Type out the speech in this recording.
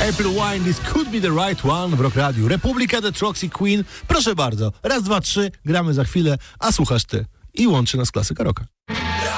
April Wine, This Could Be The Right One w Rock Radiu. Republika, The Troxy Queen. Proszę bardzo, raz, dwa, trzy, gramy za chwilę, a słuchasz ty. I łączy nas klasyka rocka.